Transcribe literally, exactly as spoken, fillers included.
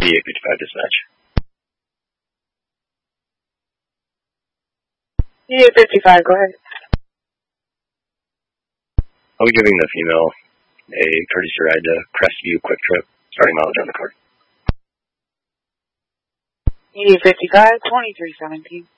eight fifty-five dispatch. D eight fifty-five, go ahead. I'll be giving the female a courtesy ride to Crestview Quick Trip, starting mileage on the card. D eight fifty-five, twenty-three seventeen.